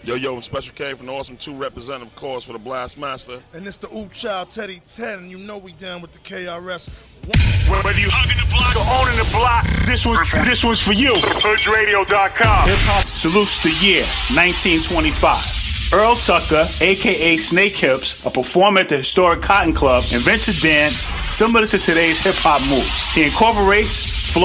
Yo, Special K from the Awesome 2 representative cause for the Blastmaster. And it's the Oop Child Teddy 10, and you know we down with the KRS. Whether you hugging the block or owning the block, this one's for you. HoodRadio.com. Hip-hop salutes the year 1925. Earl Tucker, a.k.a. Snake Hips, a performer at the historic Cotton Club, invents a dance similar to today's hip-hop moves. He incorporates